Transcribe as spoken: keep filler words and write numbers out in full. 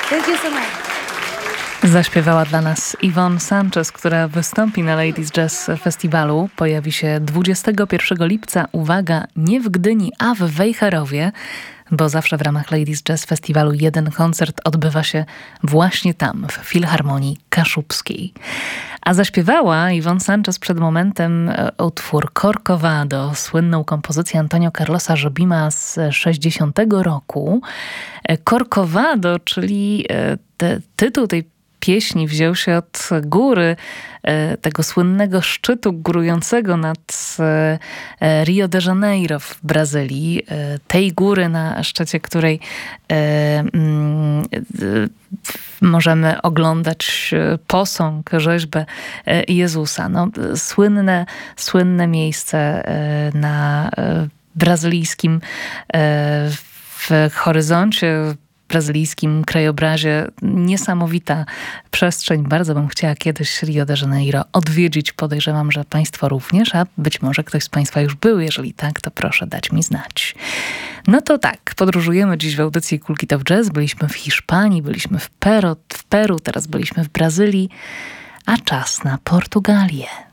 Thank you so much. Zaśpiewała dla nas Yvonne Sanchez, która wystąpi na Ladies Jazz Festiwalu. Pojawi się dwudziestego pierwszego lipca, uwaga, nie w Gdyni, a w Wejherowie, bo zawsze w ramach Ladies Jazz Festiwalu jeden koncert odbywa się właśnie tam, w Filharmonii Kaszubskiej. A zaśpiewała Yvonne Sanchez przed momentem utwór Corcovado, słynną kompozycję Antonio Carlosa Jobima z sześćdziesiątego roku. Corcovado, czyli te, tytuł tej pieśni wziął się od góry, tego słynnego szczytu górującego nad Rio de Janeiro w Brazylii. Tej góry, na szczycie której możemy oglądać posąg, rzeźbę Jezusa. No, słynne, słynne miejsce na brazylijskim w horyzoncie, brazylijskim krajobrazie. Niesamowita przestrzeń. Bardzo bym chciała kiedyś Rio de Janeiro odwiedzić. Podejrzewam, że Państwo również, a być może ktoś z Państwa już był. Jeżeli tak, to proszę dać mi znać. No to tak, podróżujemy dziś w audycji Cool Kid Jazz. Byliśmy w Hiszpanii, byliśmy w Peru, w Peru, teraz byliśmy w Brazylii, a czas na Portugalię.